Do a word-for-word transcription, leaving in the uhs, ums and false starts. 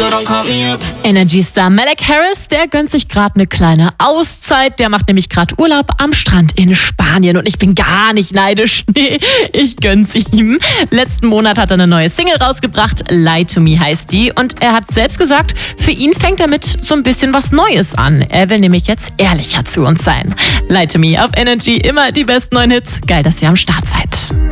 so don't call me up. Energy-Star Malek Harris, der gönnt sich gerade eine kleine Auszeit. Der macht nämlich gerade Urlaub am Strand in Spanien. Und ich bin gar nicht neidisch. Nee, ich gönn's ihm. Letzten Monat hat er eine neue Single rausgebracht. Lie to Me heißt die. Und er hat selbst gesagt, für ihn fängt damit so ein bisschen was Neues an. Er will nämlich jetzt ehrlicher zu uns sein. Lie to Me auf Energy, immer die besten neuen Hits. Geil, dass ihr am Start seid.